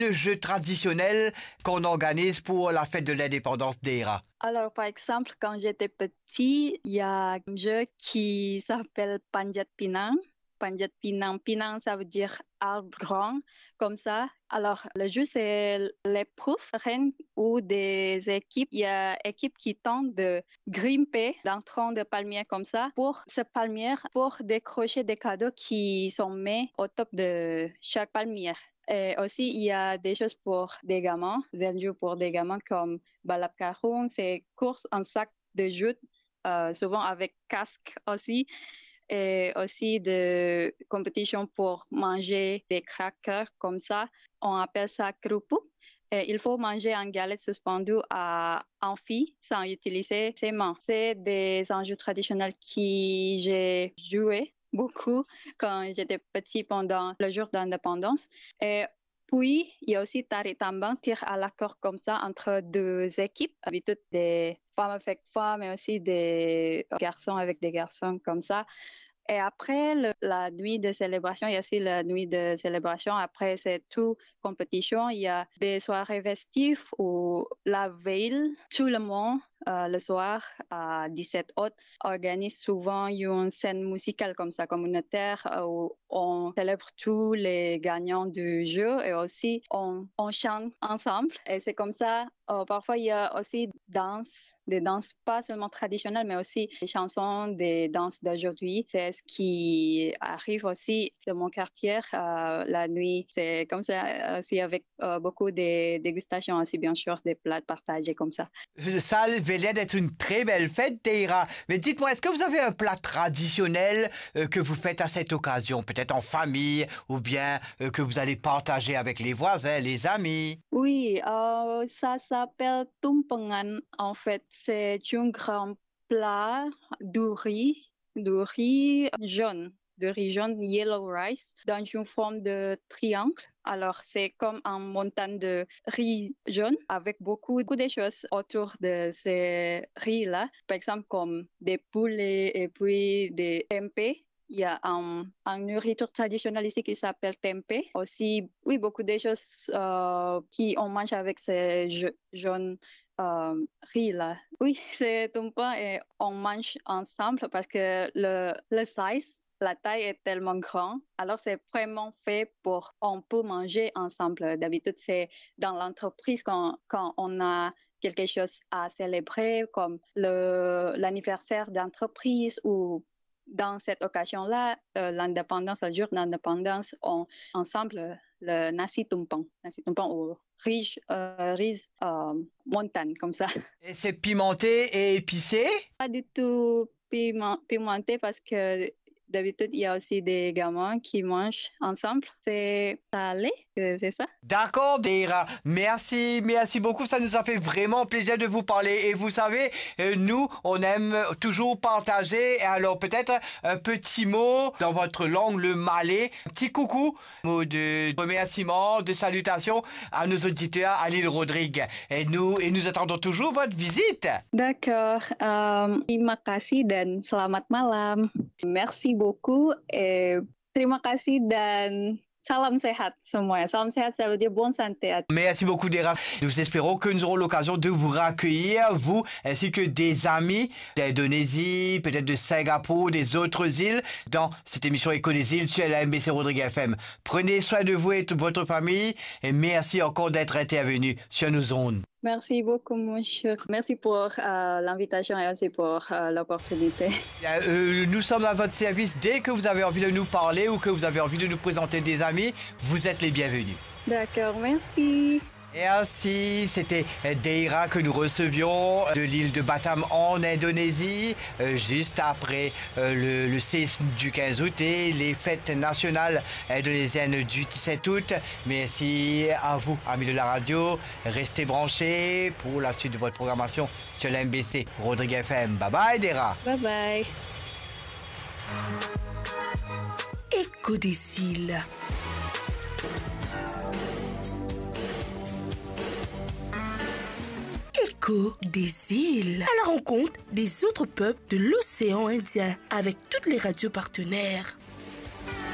le jeu traditionnel qu'on organise pour la fête de l'indépendance d'Era? Alors, par exemple, quand j'étais petit, il y a un jeu qui s'appelle Panjat Pinang. Panjat Pinang. Pinang, ça veut dire arbre grand, comme ça. Alors, le jeu, c'est l'épreuve reine où des équipes, il y a équipes qui tentent de grimper d'un tronc de palmier comme ça pour ce palmier, pour décrocher des cadeaux qui sont mis au top de chaque palmier. Et aussi, il y a des choses pour des gamins, des jeux pour des gamins comme Balap Karung, c'est course en sac de jeux, souvent avec casque aussi. Et aussi de compétition pour manger des crackers comme ça. On appelle ça kerupuk. Et il faut manger une galette suspendue à amphi sans utiliser ses mains. C'est des enjeux traditionnels que j'ai joué beaucoup quand j'étais petit pendant le jour d'indépendance. Et puis, il y a aussi Tari Tambang, tir à la corde comme ça entre deux équipes, d'habitude des femmes avec femmes et aussi des garçons avec des garçons comme ça. Et après la nuit de célébration, il y a aussi la nuit de célébration. Après, c'est tout compétition. Il y a des soirées festives où la veille, tout le monde, le soir, à 17 août, organise souvent une scène musicale comme ça, communautaire, où on célèbre tous les gagnants du jeu et aussi on chante ensemble. Et c'est comme ça. Parfois, il y a aussi des danses pas seulement traditionnelles, mais aussi des chansons, des danses d'aujourd'hui. C'est ce qui arrive aussi de mon quartier la nuit. C'est comme ça aussi avec beaucoup de dégustations aussi, bien sûr, des plats partagés comme ça. Ça avait l'air d'être une très belle fête, Teira. Mais dites-moi, est-ce que vous avez un plat traditionnel que vous faites à cette occasion, peut-être en famille, ou bien que vous allez partager avec les voisins, les amis? Oui, ça s'appelle tumpengan. En fait, c'est un grand plat de riz jaune, de riz jaune, yellow rice, dans une forme de triangle. Alors, c'est comme une montagne de riz jaune avec beaucoup de choses autour de ces riz-là. Par exemple, comme des poulets et puis des tempeh. Il y a un nourriture traditionnelle ici qui s'appelle tempeh. Aussi, oui, beaucoup de choses qui on mange avec ces jaunes riz là. Oui, c'est un pain et on mange ensemble parce que le size, la taille est tellement grande. Alors, c'est vraiment fait pour on peut manger ensemble. D'habitude, c'est dans l'entreprise quand on a quelque chose à célébrer comme l'anniversaire d'entreprise ou dans cette occasion-là, l'indépendance, le jour d'indépendance, on ensemble le nasi tumpang au riz montagne comme ça. Et c'est pimenté et épicé? Pas du tout pimenté parce que d'habitude, il y a aussi des gamins qui mangent ensemble. C'est salé, c'est ça? D'accord, Deira. Merci beaucoup. Ça nous a fait vraiment plaisir de vous parler. Et vous savez, nous, on aime toujours partager. Et alors, peut-être un petit mot dans votre langue, le malais. Un petit coucou, mot de remerciement, de salutation à nos auditeurs à l'île Rodrigue. Et nous attendons toujours votre visite. D'accord. Terima kasih dan selamat malam. Merci beaucoup et terima kasih dan salam sehat semuanya. Salam sehat, ça veut dire bonne santé. Merci beaucoup, Dera. Nous espérons que nous aurons l'occasion de vous raccueillir, vous, ainsi que des amis d'Indonésie, peut-être de Singapour, des autres îles, dans cette émission Écho des îles sur la MBC Rodrigue FM. Prenez soin de vous et de votre famille et merci encore d'être intervenu sur nos ondes. Merci beaucoup, monsieur. Merci pour l'invitation et aussi pour l'opportunité. Nous sommes à votre service. Dès que vous avez envie de nous parler ou que vous avez envie de nous présenter des amis, vous êtes les bienvenus. D'accord, merci. Merci, c'était Deira que nous recevions de l'île de Batam en Indonésie, juste après le séisme du 15 août et les fêtes nationales indonésiennes du 17 août. Merci à vous, amis de la radio. Restez branchés pour la suite de votre programmation sur la MBC Rodrigue FM. Bye bye, Deira. Bye bye. Écho des îles. Écho des îles, à la rencontre des autres peuples de l'océan Indien avec toutes les radios partenaires.